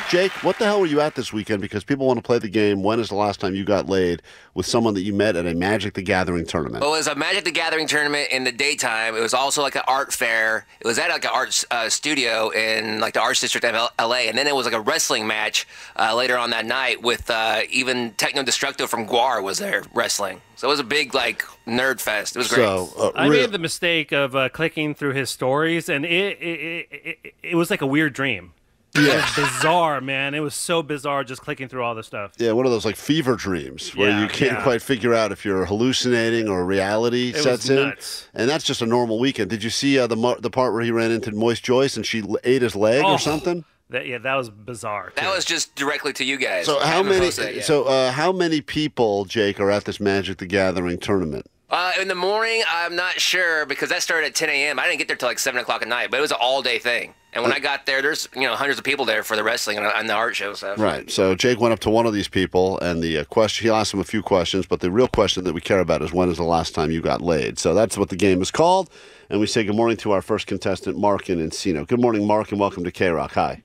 Jake, what the hell were you at this weekend? Because people want to play the game. When is the last time you got laid with someone that you met at a Magic the Gathering tournament? Well, it was a Magic the Gathering tournament in the daytime. It was also like an art fair. It was at like an art studio in like the Arts District of L.A. And then it was like a wrestling match later on that night with even Techno Destructo from Guar was there wrestling. So it was a big like nerd fest. It was great. So, I made the mistake of clicking through his stories, and it was like a weird dream. Yeah. It was bizarre, man. It was so bizarre just clicking through all this stuff. Yeah, one of those like fever dreams where Yeah, you can't quite figure out if you're hallucinating or reality sets in. Nuts. And that's just a normal weekend. Did you see the part where he ran into Moist Joyce and she ate his leg or something? That was bizarre. That was just directly to you guys. So I how haven't many? posted it yet. So how many people, Jake, are at this Magic the Gathering tournament? In the morning, I'm not sure because that started at 10 a.m. I didn't get there till like 7 o'clock at night, but it was an all-day thing. And when I got there, there's hundreds of people there for the wrestling and the art show stuff. Right. So Jake went up to one of these people, and the question he asked him a few questions, but the real question that we care about is when is the last time you got laid? So that's what the game is called. And we say good morning to our first contestant, Mark in Encino. Good morning, Mark, and welcome to K-Rock. Hi.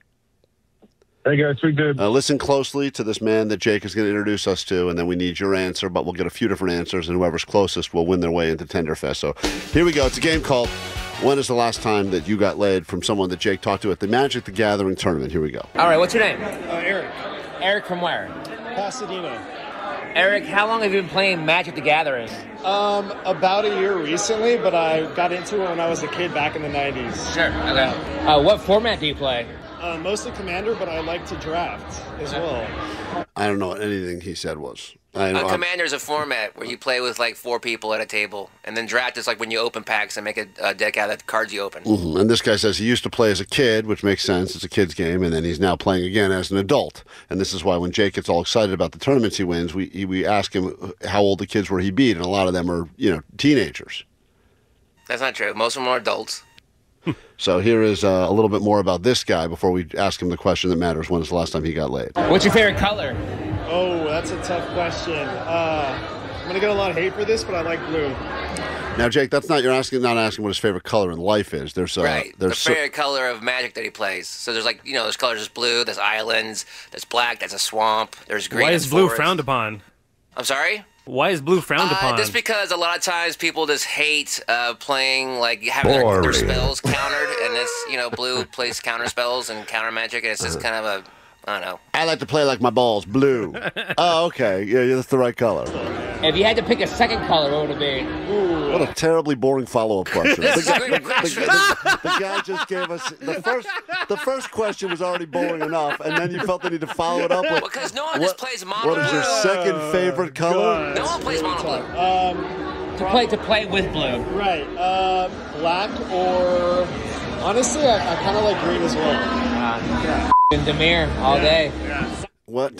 Hey guys, we good. Listen closely to this man that Jake is going to introduce us to, and then we need your answer, but we'll get a few different answers, and whoever's closest will win their way into Tenderfest. So here we go. It's a game called When is the Last Time That You Got Laid from someone that Jake talked to at the Magic the Gathering tournament. Here we go. All right, what's your name? Eric. Eric from where? Pasadena. Eric, how long have you been playing Magic the Gathering? About a year recently, but I got into it when I was a kid back in the 90s. Sure. Okay. What format do you play? Mostly Commander, but I like to draft as well. I don't know what anything he said was. Commander's a format where you play with like 4 people at a table, and then draft is like when you open packs and make a deck out of the cards you open. Mm-hmm. And this guy says he used to play as a kid, which makes sense. It's a kid's game, and then he's now playing again as an adult. And this is why when Jake gets all excited about the tournaments he wins, we ask him how old the kids were he beat, and a lot of them are teenagers. That's not true. Most of them are adults. So here is a little bit more about this guy before we ask him the question that matters. When is the last time he got laid? What's your favorite color? Oh, that's a tough question. I'm going to get a lot of hate for this, but I like blue. Now, Jake, that's not not asking what his favorite color in life is. There's the favorite color of Magic that he plays. So there's like there's colors. There's blue. There's islands. There's black. There's a swamp. There's green. Why is blue forest. frowned upon? I'm sorry. Why is blue frowned upon? Just because a lot of times people just hate playing, like having their spells countered, and this, blue plays counter spells and counter magic, and it's just kind of a, I don't know. I like to play like my balls, blue. Oh, okay. Yeah, that's the right color. If you had to pick a second color, what would it be? What a terribly boring follow-up question. This is a great question. The guy just gave us the first question was already boring enough, and then you felt the need to follow it up with. Because no one just plays mono. What is your second favorite color? No one plays mono blue. To play with blue. Right. Black or honestly, I kind of like green as well. And Demir all day. What?